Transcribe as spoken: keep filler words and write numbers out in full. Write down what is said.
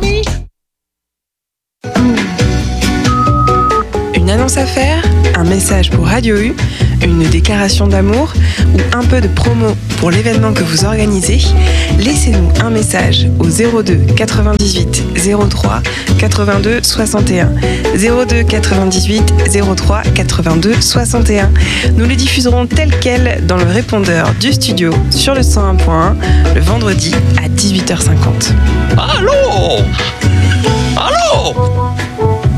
Une annonce à faire, un message pour Radio U, une déclaration d'amour ou un peu de promo pour l'événement que vous organisez, laissez-nous un message au zéro deux quatre-vingt-dix-huit zéro trois quatre-vingt-deux soixante et un zéro deux quatre-vingt-dix-huit zéro trois quatre-vingt-deux soixante et un. Nous le diffuserons tel quel dans le répondeur du studio sur le cent un point un le vendredi à dix-huit heures cinquante. Allô ? Allô ?